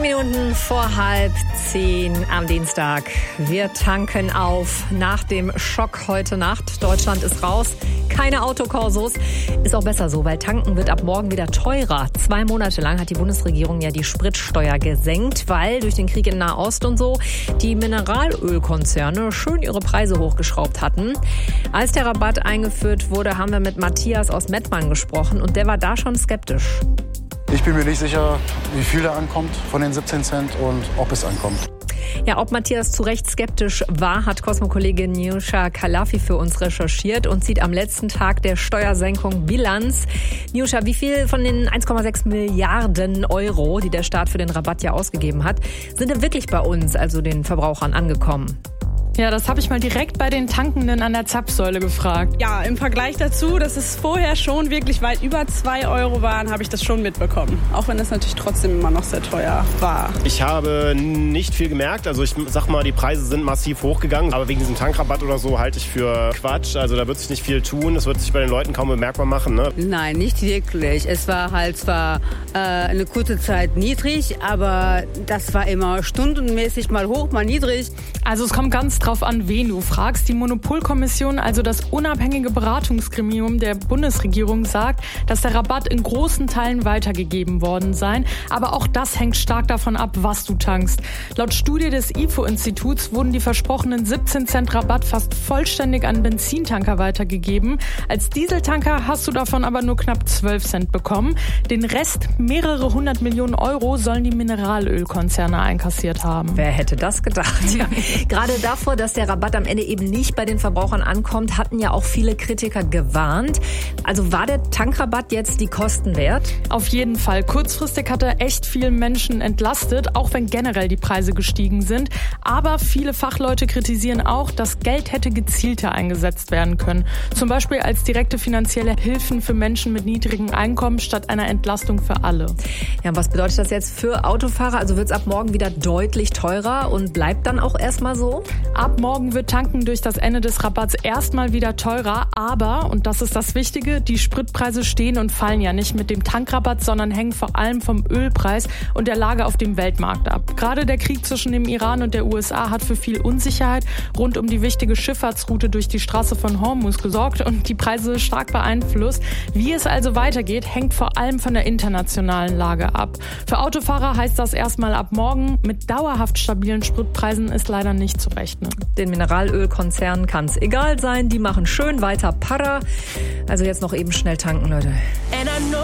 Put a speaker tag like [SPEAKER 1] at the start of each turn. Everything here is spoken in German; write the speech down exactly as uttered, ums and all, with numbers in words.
[SPEAKER 1] Minuten vor halb zehn am Dienstag. Wir tanken auf nach dem Schock heute Nacht. Deutschland ist raus. Keine Autokorsos. Ist auch besser so, weil tanken wird ab morgen wieder teurer. Zwei Monate lang hat die Bundesregierung ja die Spritsteuer gesenkt, weil durch den Krieg in Nahost und so die Mineralölkonzerne schön ihre Preise hochgeschraubt hatten. Als der Rabatt eingeführt wurde, haben wir mit Matthias aus Mettmann gesprochen und der war da schon skeptisch.
[SPEAKER 2] Ich bin mir nicht sicher, wie viel da ankommt von den siebzehn Cent und ob es ankommt.
[SPEAKER 1] Ja, ob Matthias zu Recht skeptisch war, hat Cosmo-Kollegin Niusha Kalafi für uns recherchiert und zieht am letzten Tag der Steuersenkung Bilanz. Niusha, wie viel von den eins Komma sechs Milliarden Euro, die der Staat für den Rabatt ja ausgegeben hat, sind denn wirklich bei uns, also den Verbrauchern, angekommen?
[SPEAKER 3] Ja, das habe ich mal direkt bei den Tankenden an der Zapfsäule gefragt.
[SPEAKER 4] Ja, im Vergleich dazu, dass es vorher schon wirklich weit über zwei Euro waren, habe ich das schon mitbekommen. Auch wenn es natürlich trotzdem immer noch sehr teuer war.
[SPEAKER 5] Ich habe nicht viel gemerkt. Also ich sag mal, die Preise sind massiv hochgegangen. Aber wegen diesem Tankrabatt oder so halte ich für Quatsch. Also da wird sich nicht viel tun. Das wird sich bei den Leuten kaum bemerkbar machen. Ne?
[SPEAKER 6] Nein, nicht wirklich. Es war halt zwar äh, eine kurze Zeit niedrig, aber das war immer stundenmäßig mal hoch, mal niedrig.
[SPEAKER 3] Also es kommt ganz drauf an, wen du fragst. Die Monopolkommission, also das unabhängige Beratungsgremium der Bundesregierung, sagt, dass der Rabatt in großen Teilen weitergegeben worden sei. Aber auch das hängt stark davon ab, was du tankst. Laut Studie des I F O-Instituts wurden die versprochenen siebzehn Cent Rabatt fast vollständig an Benzintanker weitergegeben. Als Dieseltanker hast du davon aber nur knapp zwölf Cent bekommen. Den Rest, mehrere hundert Millionen Euro, sollen die Mineralölkonzerne einkassiert haben.
[SPEAKER 1] Wer hätte das gedacht? Ja. Gerade davor, dass der Rabatt am Ende eben nicht bei den Verbrauchern ankommt, hatten ja auch viele Kritiker gewarnt. Also war der Tankrabatt jetzt die Kosten wert?
[SPEAKER 3] Auf jeden Fall. Kurzfristig hat er echt viele Menschen entlastet, auch wenn generell die Preise gestiegen sind. Aber viele Fachleute kritisieren auch, dass Geld hätte gezielter eingesetzt werden können. Zum Beispiel als direkte finanzielle Hilfen für Menschen mit niedrigen Einkommen statt einer Entlastung für alle.
[SPEAKER 1] Ja, und was bedeutet das jetzt für Autofahrer? Also wird es ab morgen wieder deutlich teurer und bleibt dann auch erstmal so?
[SPEAKER 3] Ab morgen wird tanken durch das Ende des Rabatts erstmal wieder teurer, aber, und das ist das Wichtige, die Spritpreise stehen und fallen ja nicht mit dem Tankrabatt, sondern hängen vor allem vom Ölpreis und der Lage auf dem Weltmarkt ab. Gerade der Krieg zwischen dem Iran und der U S A hat für viel Unsicherheit rund um die wichtige Schifffahrtsroute durch die Straße von Hormuz gesorgt und die Preise stark beeinflusst. Wie es also weitergeht, hängt vor allem von der internationalen Lage ab. Für Autofahrer heißt das erstmal ab morgen, mit dauerhaft stabilen Spritpreisen ist leider nicht zu rechnen.
[SPEAKER 1] Den Mineralölkonzernen kann es egal sein, die machen schön weiter Para. Also jetzt noch eben schnell tanken, Leute.